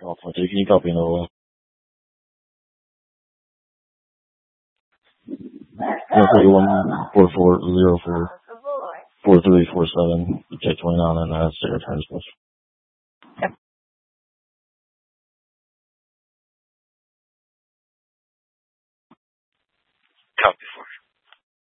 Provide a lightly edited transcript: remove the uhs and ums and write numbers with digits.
Alpha 2, can you copy Nova? 141-4404-4347, check 29, and that's the return switch. Yep. Copy for you.